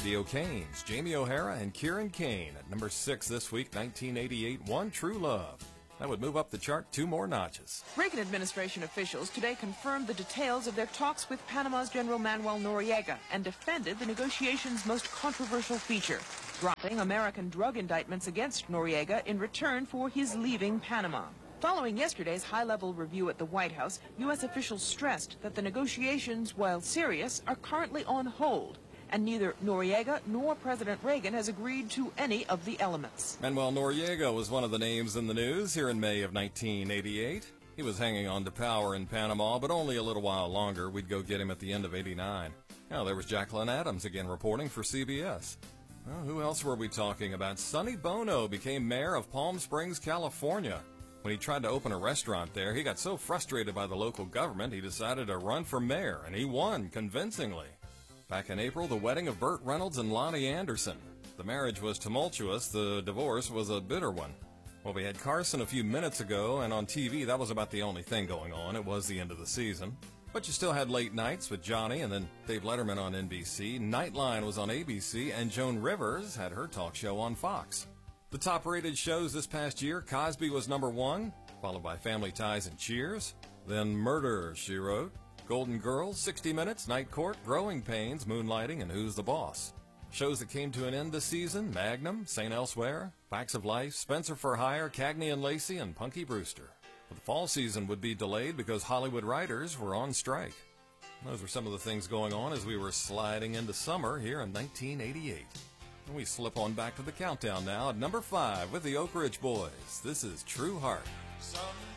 The O'Kanes, Jamie O'Hara and Kieran Kane at number 6 this week, 1988, One True Love. That would move up the chart 2 more notches. Reagan administration officials today confirmed the details of their talks with Panama's General Manuel Noriega and defended the negotiations' most controversial feature, dropping American drug indictments against Noriega in return for his leaving Panama. Following yesterday's high-level review at the White House, U.S. officials stressed that the negotiations, while serious, are currently on hold, and neither Noriega nor President Reagan has agreed to any of the elements. Manuel Noriega was one of the names in the news here in May of 1988. He was hanging on to power in Panama, but only a little while longer. We'd go get him at the end of '89. Now, there was Jacqueline Adams again reporting for CBS. Well, who else were we talking about? Sonny Bono became mayor of Palm Springs, California. When he tried to open a restaurant there, he got so frustrated by the local government, he decided to run for mayor, and he won convincingly. Back in April, the wedding of Burt Reynolds and Lonnie Anderson. The marriage was tumultuous, the divorce was a bitter one. Well, we had Carson a few minutes ago, and on TV, that was about the only thing going on. It was the end of the season. But you still had late nights with Johnny and then Dave Letterman on NBC. Nightline was on ABC, and Joan Rivers had her talk show on Fox. The top-rated shows this past year, Cosby was number 1, followed by Family Ties and Cheers. Then Murder, She Wrote, Golden Girls, 60 Minutes, Night Court, Growing Pains, Moonlighting, and Who's the Boss. Shows that came to an end this season, Magnum, St. Elsewhere, Facts of Life, Spencer for Hire, Cagney and Lacey, and Punky Brewster. But the fall season would be delayed because Hollywood writers were on strike. Those were some of the things going on as we were sliding into summer here in 1988. And we slip on back to the countdown now at number 5 with the Oak Ridge Boys. This is True Heart.